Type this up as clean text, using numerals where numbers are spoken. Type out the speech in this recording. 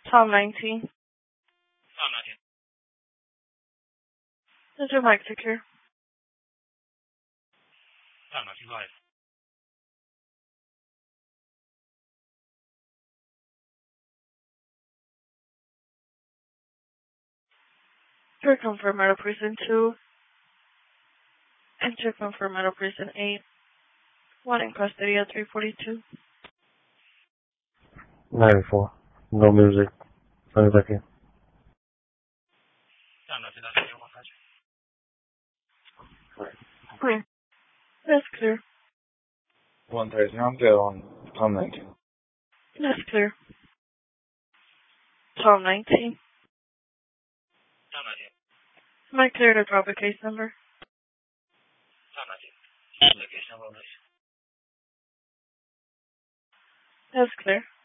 Tom 19. Tom 19. Is your mic secure? Tom 19 live. Enter confirm Metal Precinct 2. Enter confirm Metal Precinct 8. 1 in custody at 342. 94. No music. Send it back in. Tom 19 live. Clear. That's clear. 130, I'm good on Tom 19. That's clear. Tom 19. Tom 19. Am I clear to drop a case number? Tom 19. Location number. That's clear.